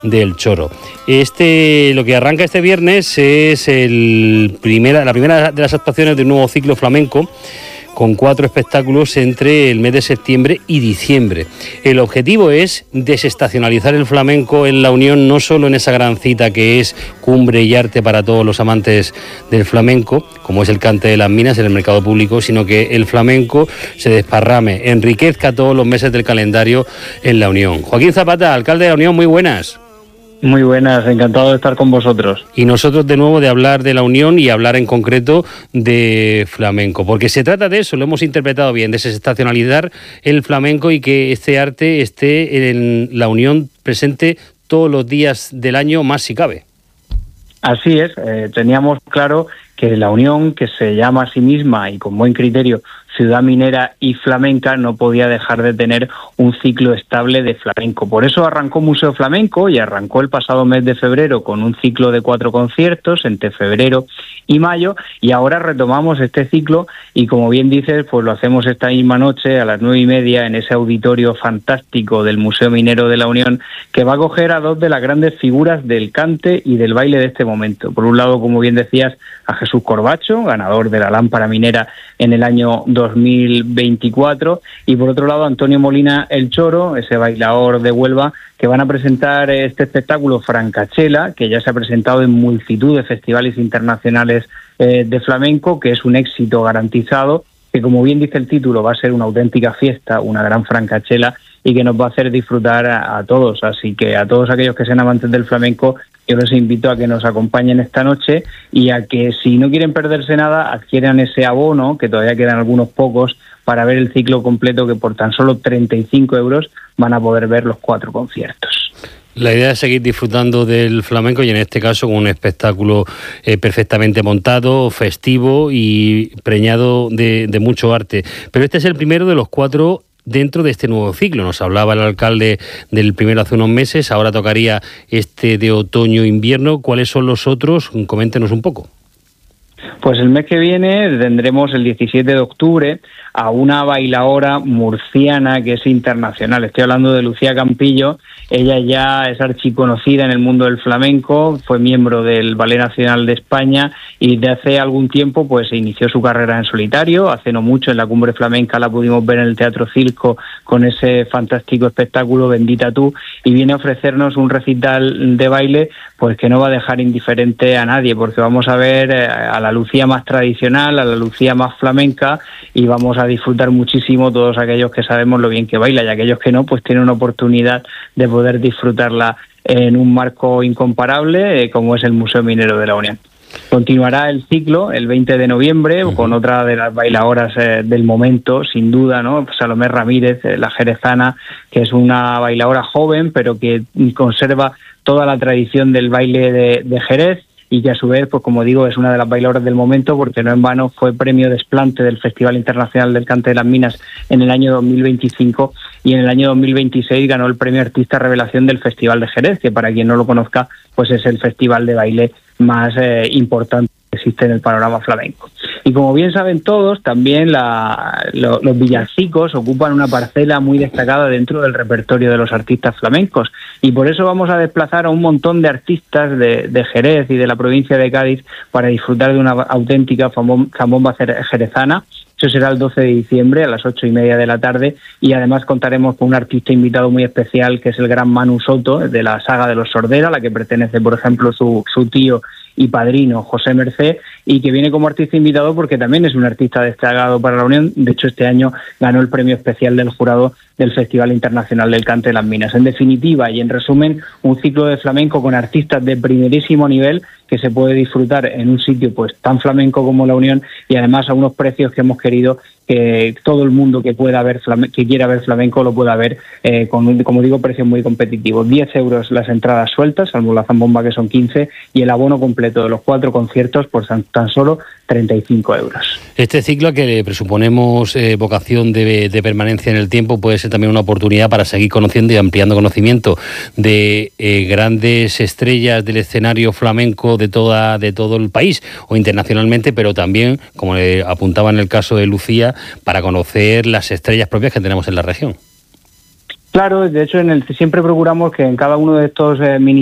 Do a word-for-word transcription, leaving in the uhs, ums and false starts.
del Choro. Este, lo que arranca este viernes es el primera, la primera de las actuaciones de un nuevo ciclo flamenco con cuatro espectáculos entre el mes de septiembre y diciembre. El objetivo es desestacionalizar el flamenco en La Unión, no solo en esa gran cita que es cumbre y arte para todos los amantes del flamenco, como es el Cante de las Minas en el mercado público, sino que el flamenco se desparrame, enriquezca todos los meses del calendario en La Unión. Joaquín Zapata, alcalde de La Unión, muy buenas. Muy buenas, encantado de estar con vosotros. Y nosotros de nuevo de hablar de La Unión y hablar en concreto de flamenco, porque se trata de eso, lo hemos interpretado bien, de desestacionalizar el flamenco y que este arte esté en La Unión presente todos los días del año, más si cabe. Así es, eh, teníamos claro que La Unión, que se llama a sí misma y con buen criterio ciudad minera y flamenca, no podía dejar de tener un ciclo estable de flamenco. Por eso arrancó Museo Flamenco y arrancó el pasado mes de febrero con un ciclo de cuatro conciertos entre febrero y mayo, y ahora retomamos este ciclo y, como bien dices, pues lo hacemos esta misma noche a las nueve y media en ese auditorio fantástico del Museo Minero de La Unión, que va a acoger a dos de las grandes figuras del cante y del baile de este momento. Por un lado, como bien decías, a Jesús Corbacho, ganador de la lámpara minera en el año dos mil veinticuatro, y por otro lado Antonio Molina el Choro, ese bailador de Huelva, que van a presentar este espectáculo Francachela, que ya se ha presentado en multitud de festivales internacionales eh, de flamenco, que es un éxito garantizado, que, como bien dice el título, va a ser una auténtica fiesta, una gran francachela, y que nos va a hacer disfrutar a, a todos. Así que a todos aquellos que sean amantes del flamenco, yo les invito a que nos acompañen esta noche y a que, si no quieren perderse nada, adquieran ese abono, que todavía quedan algunos pocos, para ver el ciclo completo, que por tan solo treinta y cinco euros van a poder ver los cuatro conciertos. La idea es seguir disfrutando del flamenco y, en este caso, con un espectáculo eh, perfectamente montado, festivo y preñado de, de mucho arte. Pero este es el primero de los cuatro dentro de este nuevo ciclo. Nos hablaba el alcalde del primero hace unos meses, ahora tocaría este de otoño-invierno. ¿Cuáles son los otros? Coméntenos un poco. Pues el mes que viene tendremos el diecisiete de octubre a una bailaora murciana que es internacional. Estoy hablando de Lucía Campillo. Ella ya es archiconocida en el mundo del flamenco, fue miembro del Ballet Nacional de España y desde hace algún tiempo pues inició su carrera en solitario. Hace no mucho, en la Cumbre Flamenca, la pudimos ver en el Teatro Circo con ese fantástico espectáculo Bendita Tú, y viene a ofrecernos un recital de baile pues que no va a dejar indiferente a nadie, porque vamos a ver a la Lucía más tradicional, a la Lucía más flamenca, y vamos a disfrutar muchísimo todos aquellos que sabemos lo bien que baila, y aquellos que no, pues tienen una oportunidad de poder disfrutarla en un marco incomparable, eh, como es el Museo Minero de La Unión. Continuará el ciclo el veinte de noviembre uh-huh. con otra de las bailadoras eh, del momento, sin duda, ¿no? Salomé Ramírez, eh, la jerezana, que es una bailadora joven, pero que conserva toda la tradición del baile de, de Jerez, y que a su vez, pues como digo, es una de las bailadoras del momento, porque no en vano fue premio Desplante del Festival Internacional del Cante de las Minas en el año dos mil veinticinco, y en el año dos mil veintiséis ganó el premio Artista Revelación del Festival de Jerez, que, para quien no lo conozca, pues es el festival de baile más eh, importante que existe en el panorama flamenco. Y como bien saben todos, también la, lo, los villancicos ocupan una parcela muy destacada dentro del repertorio de los artistas flamencos, y por eso vamos a desplazar a un montón de artistas de, de Jerez y de la provincia de Cádiz para disfrutar de una auténtica zambomba jerezana. Eso será el doce de diciembre a las ocho y media de la tarde, y además contaremos con un artista invitado muy especial, que es el gran Manu Soto, de la saga de los Sordera, a la que pertenece, por ejemplo, su, su tío y padrino José Mercé, y que viene como artista invitado porque también es un artista destacado para La Unión. De hecho, este año ganó el premio especial del jurado del Festival Internacional del Cante de las Minas. En definitiva y en resumen, un ciclo de flamenco con artistas de primerísimo nivel, que se puede disfrutar en un sitio pues tan flamenco como La Unión, y además a unos precios que hemos querido que todo el mundo que pueda ver flamenco, que quiera ver flamenco, lo pueda ver eh, con, como digo, precios muy competitivos. diez euros las entradas sueltas, salvo la zambomba, que son quince, y el abono completo de los cuatro conciertos por tan, tan solo treinta y cinco euros. Este ciclo, al que le presuponemos eh, vocación de, de permanencia en el tiempo, puede ser también una oportunidad para seguir conociendo y ampliando conocimiento de eh, grandes estrellas del escenario flamenco de toda de todo el país o internacionalmente, pero también, como le apuntaba en el caso de Lucía, para conocer las estrellas propias que tenemos en la región. Claro, de hecho en el siempre procuramos que en cada uno de estos eh, mini